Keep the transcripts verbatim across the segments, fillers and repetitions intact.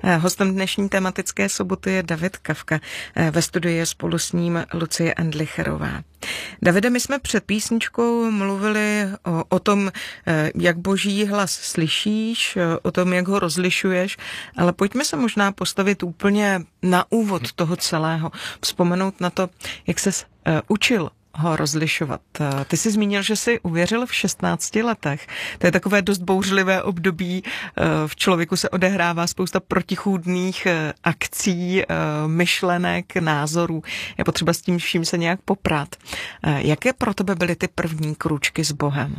Hostem dnešní tematické soboty je David Kafka. Ve studiu je spolu s ním Lucie Endlicherová. Davide, my jsme před písničkou mluvili o, o tom, jak boží hlas slyšíš, o tom, jak ho rozlišuješ, ale pojďme se možná postavit úplně na úvod toho celého. Vzpomenout na to, jak ses uh, učil ho rozlišovat. Ty jsi zmínil, že jsi uvěřil v šestnácti letech. To je takové dost bouřlivé období. V člověku se odehrává spousta protichůdných akcí, myšlenek, názorů. Je potřeba s tím vším se nějak poprat. Jaké pro tebe byly ty první krůčky s Bohem?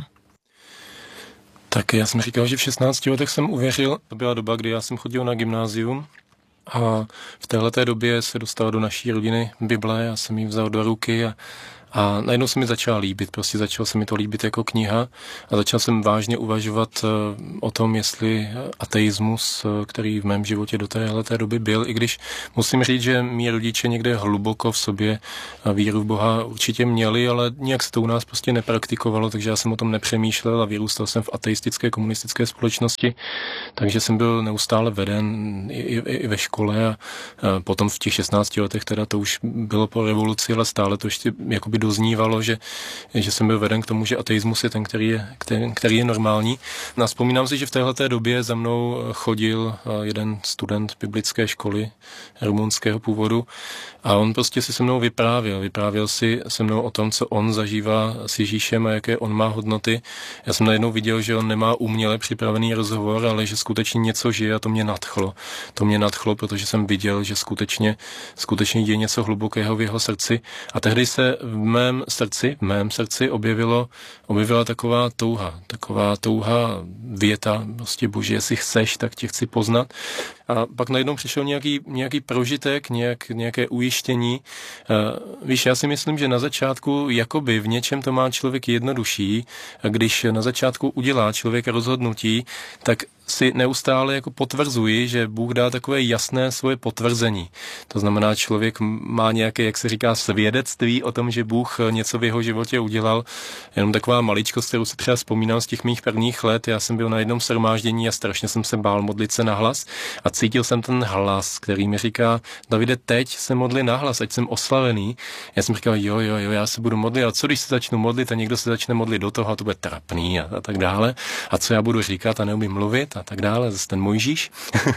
Tak já jsem říkal, že v šestnácti letech jsem uvěřil. To byla doba, kdy já jsem chodil na gymnázium a v téhleté době se dostala do naší rodiny Bible. Já jsem ji vzal do ruky a A najednou se mi začala líbit, prostě začalo se mi to líbit jako kniha a začal jsem vážně uvažovat o tom, jestli ateismus, který v mém životě do téhleté doby byl, i když musím říct, že mí rodiče někde hluboko v sobě víru v Boha určitě měli, ale nějak se to u nás prostě nepraktikovalo, takže já jsem o tom nepřemýšlel a vyrůstal jsem v ateistické komunistické společnosti, takže jsem byl neustále veden i, i, i ve škole a potom v těch šestnácti letech teda to už bylo po revoluci, ale stále to ještě jakoby doznívalo, že, že jsem byl veden k tomu, že ateismus je ten, který je, který, který je normální. A vzpomínám si, že v téhleté době za mnou chodil jeden student biblické školy rumunského původu a on prostě si se mnou vyprávěl. Vyprávěl si se mnou o tom, co on zažívá s Ježíšem a jaké on má hodnoty. Já jsem najednou viděl, že on nemá uměle připravený rozhovor, ale že skutečně něco žije a to mě nadchlo. To mě nadchlo, protože jsem viděl, že skutečně, skutečně je něco hlubokého v jeho srdci. A tehdy se v mém srdci, v mém srdci objevilo, objevila taková touha, taková touha věta, prostě Bože, jestli chceš, tak tě chci poznat. A pak najednou přišel nějaký, nějaký prožitek, nějak, nějaké ujištění. Uh, víš, já si myslím, že na začátku jakoby v něčem to má člověk jednodušší, když na začátku udělá člověk rozhodnutí, tak si neustále jako potvrzuji, že Bůh dá takové jasné svoje potvrzení. To znamená, člověk má nějaké, jak se říká, svědectví o tom, že Bůh něco v jeho životě udělal. Jenom taková maličkost, kterou si třeba vzpomínám z těch mých prvních let. Já jsem byl na jednom shromáždění a strašně jsem se bál modlit se nahlas a cítil jsem ten hlas, který mi říká: Davide, teď se modli nahlas, ať jsem oslavený. Já jsem říkal, jo, jo, jo, já se budu modlit, a co když se začnu modlit a někdo se začne modlit do toho a to bude trapný a, a tak dále. A co já budu říkat a neumím mluvit a tak dále, zase ten Mojžíš.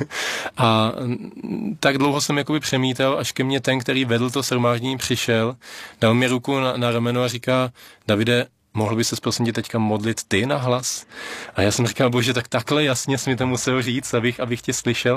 A tak dlouho jsem jakoby přemítal, až ke mně ten, který vedl to shromáždění, přišel, dal mi ruku na, na rameno a říká: Davide, mohl by se prosím tě teďka modlit ty na hlas? A já jsem říkal, Bože, tak takhle jasně jsi mi to musel říct, abych, abych tě slyšel.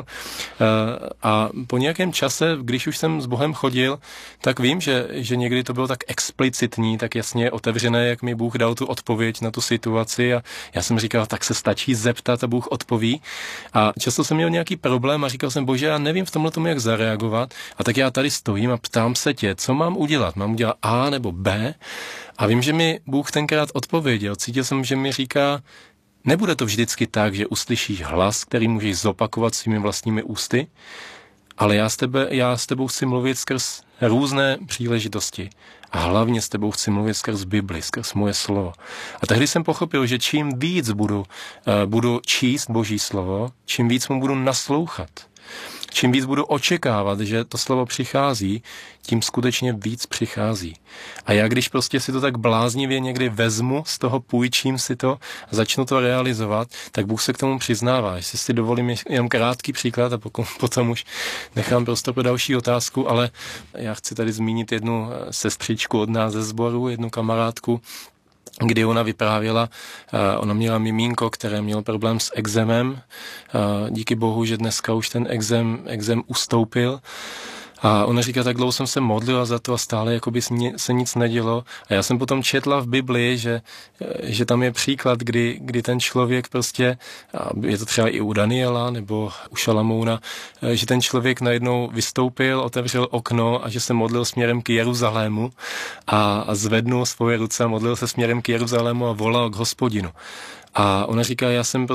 A po nějakém čase, když už jsem s Bohem chodil, tak vím, že, že někdy to bylo tak explicitní, tak jasně otevřené, jak mi Bůh dal tu odpověď na tu situaci a já jsem říkal, tak se stačí zeptat a Bůh odpoví. A často jsem měl nějaký problém a říkal jsem, Bože, já nevím v tomhle tomu, jak zareagovat, a tak já tady stojím a ptám se tě, co mám udělat? Mám udělat A nebo B? A vím, že mi Bůh tenkrát odpověděl. Cítil jsem, že mi říká, nebude to vždycky tak, že uslyšíš hlas, který můžeš zopakovat svými vlastními ústy, ale já s, tebe, já s tebou chci mluvit skrz různé příležitosti. A hlavně s tebou chci mluvit skrz Bibli, skrz moje slovo. A tehdy jsem pochopil, že čím víc budu, uh, budu číst Boží slovo, čím víc mu budu naslouchat, čím víc budu očekávat, že to slovo přichází, tím skutečně víc přichází. A já když prostě si to tak bláznivě někdy vezmu, z toho půjčím si to a začnu to realizovat, tak Bůh se k tomu přiznává. Jestli si dovolím jenom krátký příklad a pokud, potom už nechám prostor pro další otázku, ale já chci tady zmínit jednu sestřičku od nás ze sboru, jednu kamarádku, kdy ona vyprávěla, ona měla mimínko, které mělo problém s ekzemem. Díky Bohu, že dneska už ten ekzem, ekzem ustoupil. A ona říká, tak dlouho jsem se modlila za to a stále jakoby se nic nedělo. A já jsem potom četla v Biblii, že, že tam je příklad, kdy, kdy ten člověk prostě, je to třeba i u Daniela nebo u Šalamouna, že ten člověk najednou vystoupil, otevřel okno a že se modlil směrem k Jeruzalému a, a zvednul svoje ruce a modlil se směrem k Jeruzalému a volal k Hospodinu. A ona říká, já jsem prostě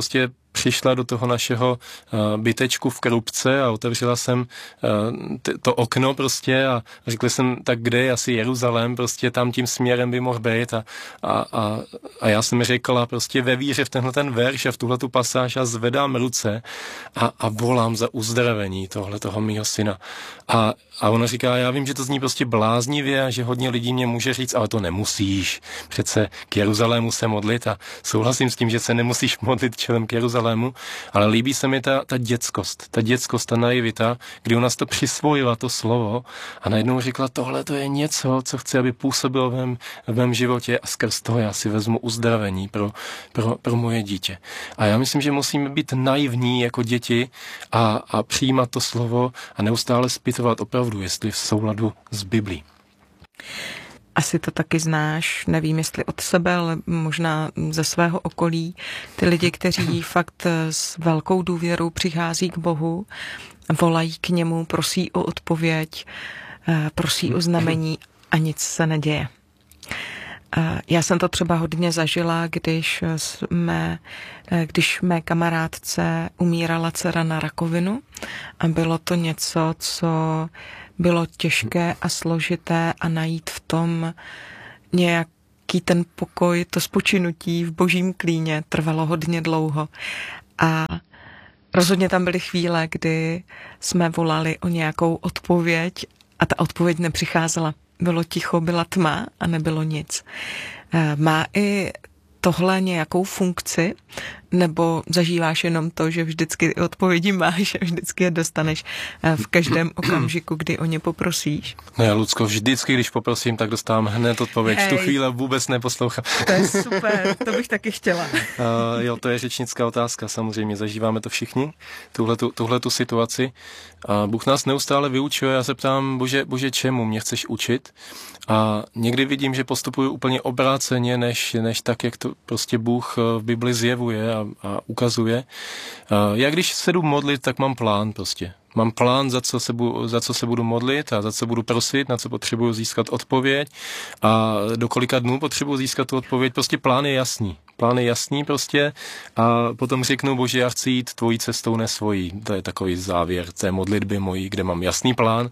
přišla do toho našeho bytečku v Krupce a otevřela jsem to okno prostě a řekl jsem, tak kde je asi Jeruzalém, prostě tam tím směrem by mohl být a, a, a, a já jsem řekla prostě ve víře v tenhle ten verš a v tuhletu pasáž a zvedám ruce a, a volám za uzdravení tohle toho mýho syna. A, a ona říká, já vím, že to zní prostě bláznivě a že hodně lidí mě může říct, ale to nemusíš, přece k Jeruzalému se modlit a souhlasím s tím, že se nemusíš modlit čelem k Jeruzalému, ale líbí se mi ta, ta dětskost, ta dětskost, ta naivita, kdy ona to přisvojila, to slovo a najednou řekla, tohle to je něco, co chci, aby působilo v mém, v mém životě a skrz toho já si vezmu uzdravení pro, pro, pro moje dítě. A já myslím, že musíme být naivní jako děti a, a přijímat to slovo a neustále zpytovat opravdu, jestli v souladu s Biblí. Asi to taky znáš, nevím, jestli od sebe, ale možná ze svého okolí. Ty lidi, kteří fakt s velkou důvěrou přichází k Bohu, volají k němu, prosí o odpověď, prosí o znamení a nic se neděje. Já jsem to třeba hodně zažila, když jsme, když mé kamarádce umírala dcera na rakovinu a bylo to něco, co bylo těžké a složité a najít v tom nějaký ten pokoj, to spočinutí v božím klíně trvalo hodně dlouho. A rozhodně tam byly chvíle, kdy jsme volali o nějakou odpověď a ta odpověď nepřicházela. Bylo ticho, byla tma a nebylo nic. Má i tohle nějakou funkci, nebo zažíváš jenom to, že vždycky odpovědi máš a vždycky je dostaneš v každém okamžiku, kdy o ně poprosíš? Ne, Lucko, vždycky, když poprosím, tak dostávám hned odpověď. Hej. V tu chvíli vůbec neposlouchám. To je super, to bych taky chtěla. Uh, jo, to je řečnická otázka, samozřejmě, zažíváme to všichni, tuhletu, tuhletu situaci. A Bůh nás neustále vyučuje, já se ptám, bože, bože, čemu mě chceš učit? A někdy vidím, že postupuju úplně obráceně, než, než tak, jak to prostě Bůh v Bibli zjevuje a, a ukazuje. A já když se jdu modlit, tak mám plán prostě. Mám plán, za co, se budu, za co se budu modlit a za co budu prosit, na co potřebuju získat odpověď a do kolika dnů potřebuju získat tu odpověď. Prostě plán je jasný. Plán je jasný prostě a potom řeknu, bože, já chci jít tvojí cestou, ne svojí. To je takový závěr té modlitby mojí, kde mám jasný plán.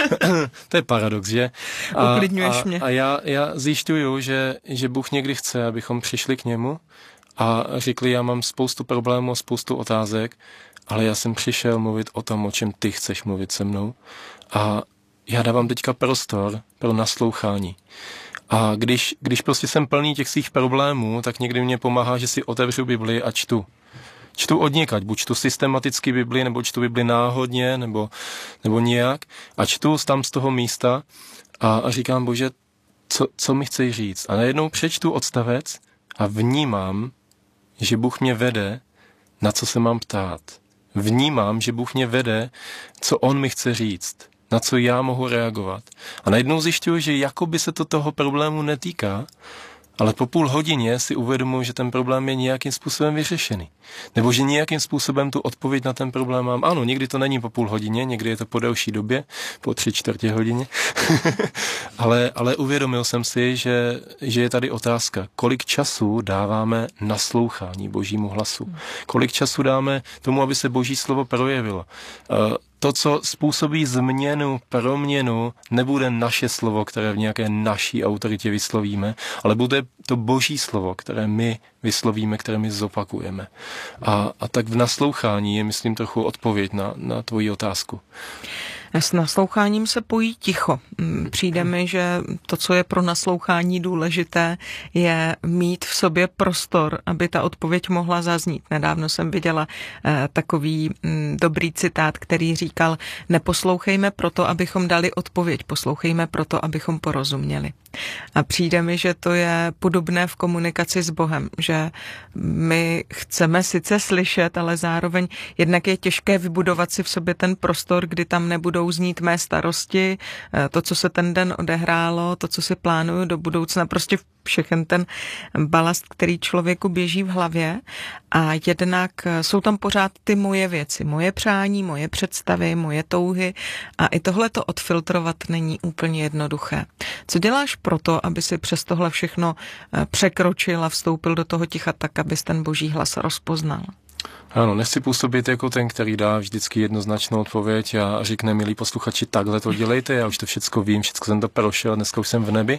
To je paradox, že? A, Uklidňuješ mě. A, a já, já zjišťuju, že, že Bůh někdy chce, abychom přišli k němu a řekli, já mám spoustu problémů, spoustu otázek, ale já jsem přišel mluvit o tom, o čem ty chceš mluvit se mnou a já dávám teďka prostor pro naslouchání. A když, když prostě jsem plný těch svých problémů, tak někdy mě pomáhá, že si otevřu Bibli a čtu. Čtu odněkať, buď čtu systematicky Bibli, nebo čtu Bibli náhodně, nebo, nebo nějak. A čtu tam z toho místa a, a říkám, bože, co, co mi chceš říct? A najednou přečtu odstavec a vnímám, že Bůh mě vede, na co se mám ptát. Vnímám, že Bůh mě vede, co on mi chce říct, na co já mohu reagovat. A najednou zjišťuji, že jakoby se to toho problému netýká, ale po půl hodině si uvědomuji, že ten problém je nějakým způsobem vyřešený. Nebo že nějakým způsobem tu odpověď na ten problém mám. Ano, někdy to není po půl hodině, někdy je to po delší době, po tři čtvrtě hodině. ale, ale uvědomil jsem si, že, že je tady otázka, kolik času dáváme naslouchání Božímu hlasu. Kolik času dáme tomu, aby se Boží slovo projevilo. To, co způsobí změnu, proměnu, nebude naše slovo, které v nějaké naší autoritě vyslovíme, ale bude to Boží slovo, které my vyslovíme, které my zopakujeme. A, a tak v naslouchání je, myslím, trochu odpověď na, na tvoji otázku. S nasloucháním se pojí ticho. Přijde mi, že to, co je pro naslouchání důležité, je mít v sobě prostor, aby ta odpověď mohla zaznít. Nedávno jsem viděla eh, takový hm, dobrý citát, který říkal, neposlouchejme proto, abychom dali odpověď, poslouchejme proto, abychom porozuměli. A přijde mi, že to je podobné v komunikaci s Bohem, že my chceme sice slyšet, ale zároveň jednak je těžké vybudovat si v sobě ten prostor, kdy tam nebudou znít mé starosti, to, co se ten den odehrálo, to, co si plánuju do budoucna, prostě všechen ten balast, který člověku běží v hlavě a jednak jsou tam pořád ty moje věci, moje přání, moje představy, moje touhy a i tohle to odfiltrovat není úplně jednoduché. Co děláš proto, aby si přes tohle všechno překročil a vstoupil do toho ticha tak, abys ten Boží hlas rozpoznal? Ano, nechci působit jako ten, který dá vždycky jednoznačnou odpověď a řekne, milí posluchači, takhle to dělejte, já už to všecko vím, všecko jsem to prošel, dneska už jsem v nebi.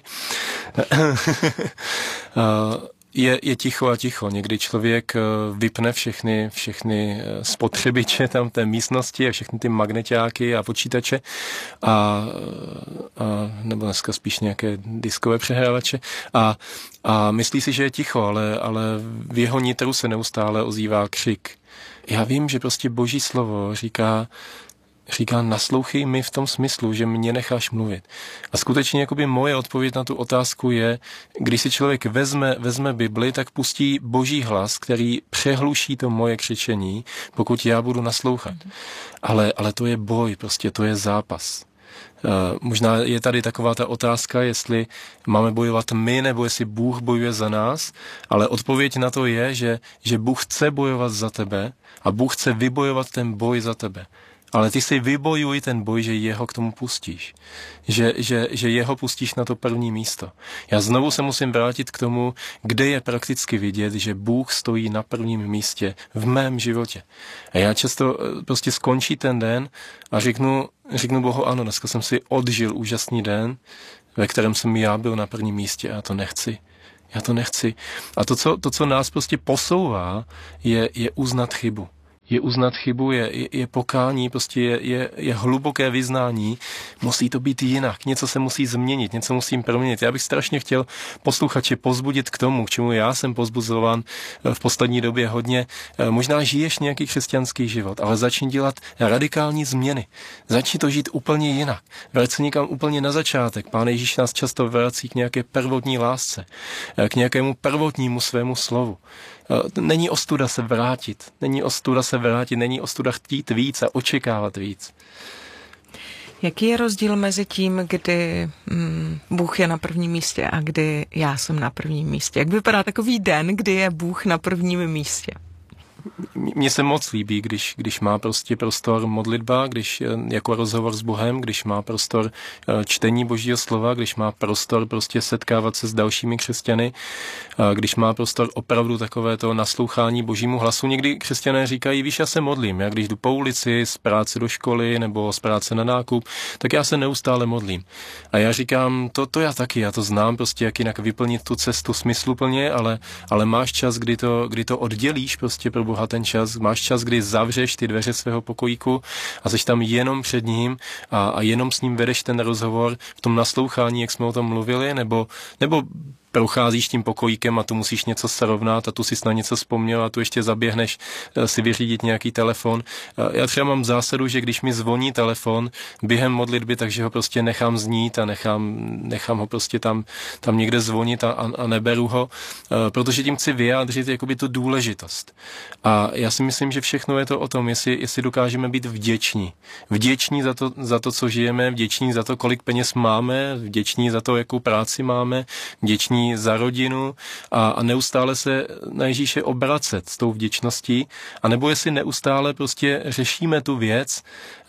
Je, je ticho a ticho. Někdy člověk vypne všechny, všechny spotřebiče tam v té místnosti a všechny ty magneťáky a počítače a, a nebo dneska spíš nějaké diskové přehrávače a, a myslí si, že je ticho, ale, ale v jeho nitru se neustále ozývá křik. Já vím, že prostě Boží slovo říká, říká, naslouchej mi v tom smyslu, že mě necháš mluvit. A skutečně jakoby moje odpověď na tu otázku je, když si člověk vezme, vezme Bibli, tak pustí Boží hlas, který přehluší to moje křičení, pokud já budu naslouchat. Ale, ale to je boj, prostě to je zápas. Uh, možná je tady taková ta otázka, jestli máme bojovat my, nebo jestli Bůh bojuje za nás, ale odpověď na to je, že, že Bůh chce bojovat za tebe a Bůh chce vybojovat ten boj za tebe. Ale ty si vybojuj ten boj, že jeho k tomu pustíš. Že, že, že jeho pustíš na to první místo. Já znovu se musím vrátit k tomu, kde je prakticky vidět, že Bůh stojí na prvním místě v mém životě. A já často prostě skončí ten den a řeknu, řeknu Bohu, ano, dneska jsem si odžil úžasný den, ve kterém jsem já byl na prvním místě a já to nechci. Já to nechci. A to, co, to, co nás prostě posouvá, je, je uznat chybu. Je uznat chybu, je, je, je pokání, prostě je, je, je hluboké vyznání, musí to být jinak, něco se musí změnit, něco musím proměnit. Já bych strašně chtěl posluchače pozbudit k tomu, k čemu já jsem pozbuzován v poslední době hodně. Možná žiješ nějaký křesťanský život, ale začni dělat radikální změny. Začni to žít úplně jinak. Vrať se někam úplně na začátek. Pán Ježíš nás často vrací k nějaké prvotní lásce, k nějakému prvotnímu svému slovu. Není ostuda se vrátit, není ostuda se vrátit, není ostuda chtít víc a očekávat víc. Jaký je rozdíl mezi tím, kdy mm, Bůh je na prvním místě a kdy já jsem na prvním místě? Jak vypadá takový den, kdy je Bůh na prvním místě? Mně se moc líbí, když, když má prostě prostor modlitba, když jako rozhovor s Bohem, když má prostor čtení Božího slova, když má prostor prostě setkávat se s dalšími křesťany, když má prostor opravdu takové to naslouchání Božímu hlasu. Někdy křesťané říkají, víš, já se modlím, já když jdu po ulici z práce do školy nebo z práce na nákup, tak já se neustále modlím. A já říkám, to, to já taky, já to znám prostě, jak jinak vyplnit tu cestu smysluplně, ale, ale máš čas, kdy to, kdy to oddělíš prostě pro Boha ten čas, máš čas, kdy zavřeš ty dveře svého pokojíku a jsi tam jenom před ním a, a jenom s ním vedeš ten rozhovor v tom naslouchání, jak jsme o tom mluvili, nebo, nebo procházíš tím pokojíkem a tu musíš něco srovnat a tu jsi na něco vzpomněl a tu ještě zaběhneš si vyřídit nějaký telefon. Já třeba mám zásadu, že když mi zvoní telefon během modlitby, takže ho prostě nechám znít a nechám, nechám ho prostě tam, tam někde zvonit a, a neberu ho, protože tím chci vyjádřit jakoby tu důležitost. A já si myslím, že všechno je to o tom, jestli, jestli dokážeme být vděční. Vděční za to, za to, co žijeme, vděční za to, kolik peněz máme, vděční za to, jakou práci máme, vděční za rodinu a, a neustále se na Ježíše obracet s tou vděčností, anebo jestli neustále prostě řešíme tu věc,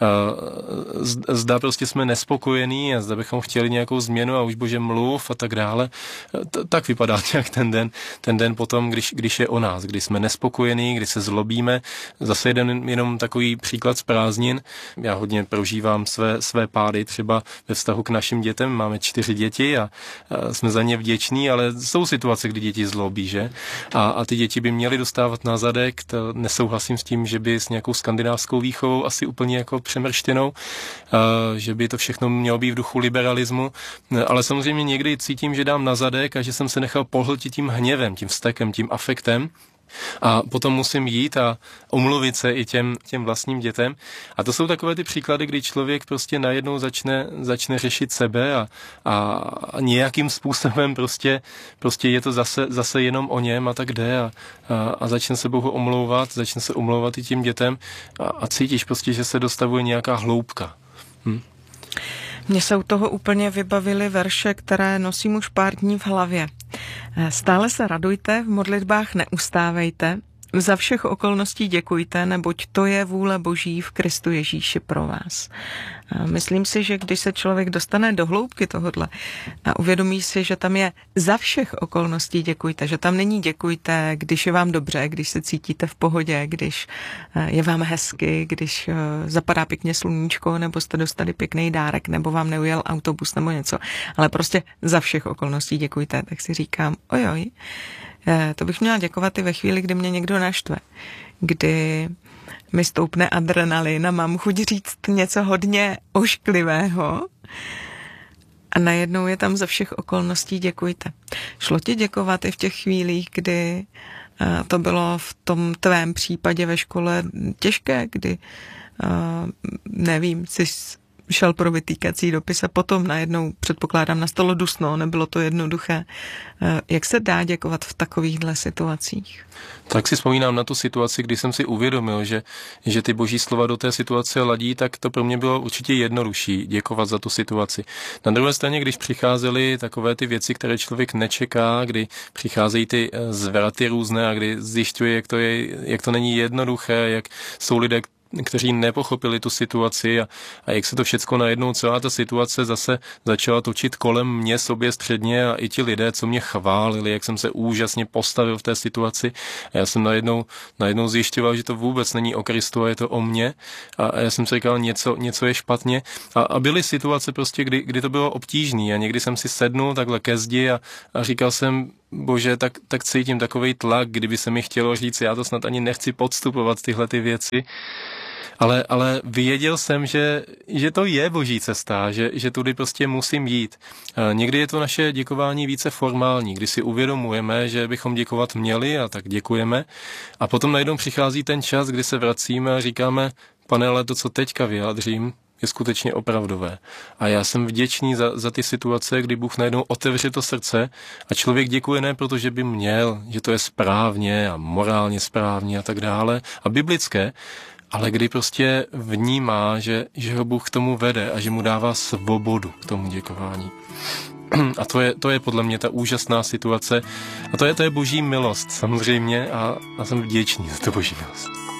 a zda prostě jsme nespokojení a zda bychom chtěli nějakou změnu a už Bože mluv a tak dále, T- tak vypadá nějak ten den, ten den potom, když, když je o nás, kdy jsme nespokojení, kdy se zlobíme. Zase jeden jenom takový příklad z prázdnin. Já hodně prožívám své, své pády třeba ve vztahu k našim dětem. Máme čtyři děti a, a jsme za ně vděční, ale jsou situace, kdy děti zlobí, že? A, a ty děti by měly dostávat na zadek. To nesouhlasím s tím, že by s nějakou skandinávskou výchovou asi úplně jako přemrštěnou, že by to všechno mělo být v duchu liberalismu, ale samozřejmě někdy cítím, že dám na zadek a že jsem se nechal pohltit tím hněvem, tím vztekem, tím afektem. A potom musím jít a omluvit se i těm, těm vlastním dětem. A to jsou takové ty příklady, kdy člověk prostě najednou začne, začne řešit sebe a, a nějakým způsobem prostě, prostě je to zase, zase jenom o něm a tak jde a, a, a začne se Bohu omlouvat, začne se omlouvat i těm dětem a, a cítíš prostě, že se dostavuje nějaká hloubka. Hm? Mně se u toho úplně vybavily verše, které nosím už pár dní v hlavě. Stále se radujte, v modlitbách neustávejte, za všech okolností děkujte, neboť to je vůle Boží v Kristu Ježíši pro vás. Myslím si, že když se člověk dostane do hloubky tohodle a uvědomí si, že tam je za všech okolností děkujte, že tam není děkujte, když je vám dobře, když se cítíte v pohodě, když je vám hezky, když zapadá pěkně sluníčko, nebo jste dostali pěkný dárek, nebo vám neujel autobus nebo něco, ale prostě za všech okolností děkujte, tak si říkám, ojoj, to bych měla děkovat i ve chvíli, kdy mě někdo naštve, kdy mi stoupne adrenalin a mám chuť říct něco hodně ošklivého a najednou je tam za všech okolností děkujte. Šlo ti děkovat i v těch chvílích, kdy to bylo v tom tvém případě ve škole těžké, kdy nevím, jsi šel pro vytýkací dopis a potom najednou, předpokládám, nastalo dusno, nebylo to jednoduché. Jak se dá děkovat v takovýchhle situacích? Tak si vzpomínám na tu situaci, kdy jsem si uvědomil, že, že ty boží slova do té situace ladí, tak to pro mě bylo určitě jednodušší děkovat za tu situaci. Na druhé straně, když přicházely takové ty věci, které člověk nečeká, kdy přicházejí ty zvraty různé a kdy zjišťuje, jak to, je, jak to není jednoduché, jak jsou lidé, kteří nepochopili tu situaci a, a jak se to všecko najednou, celá ta situace zase začala točit kolem mě sobě středně a i ti lidé, co mě chválili, jak jsem se úžasně postavil v té situaci. A já jsem najednou, najednou zjišťoval, že to vůbec není o Kristu a je to o mně. A, a já jsem si říkal, něco, něco je špatně. A, a byly situace prostě, kdy, kdy to bylo obtížné a někdy jsem si sednul takhle ke zdi a, a říkal jsem, Bože, tak, tak cítím takovej tlak, kdyby se mi chtělo říct, já to snad ani nechci podstupovat tyhle ty věci. Ale, ale věděl jsem, že, že to je boží cesta, že, že tudy prostě musím jít. Někdy je to naše děkování více formální, kdy si uvědomujeme, že bychom děkovat měli a tak děkujeme. A potom najednou přichází ten čas, kdy se vracíme a říkáme, pane, ale to, co teďka vyjádřím, je skutečně opravdové. A já jsem vděčný za, za ty situace, kdy Bůh najednou otevře to srdce a člověk děkuje ne proto, že by měl, že to je správně a morálně správně a tak dále a biblické, ale kdy prostě vnímá, že, že ho Bůh k tomu vede a že mu dává svobodu k tomu děkování. A to je, to je podle mě ta úžasná situace. A to je, to je boží milost samozřejmě a, a jsem vděčný za tu boží milost.